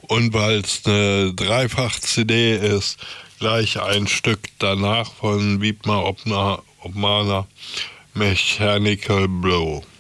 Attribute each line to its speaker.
Speaker 1: Und weil es eine Dreifach-CD ist, gleich ein Stück danach von Wiebmer Obmaner, Mechanical Blow.